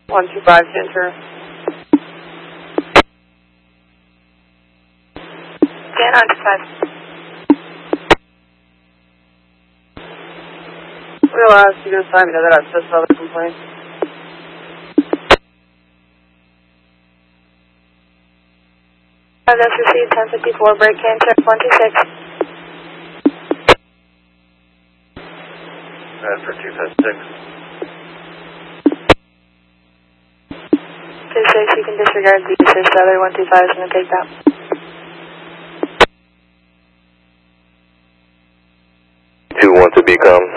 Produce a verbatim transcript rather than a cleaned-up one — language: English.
one two five, center. Dan on two five. Realize you can sign me that I've just saw the complaint. I've just received ten fifty-four, break can check one two six. That's for two five six. two six, you can disregard the assist, the other one two five is going to take that. two one to become.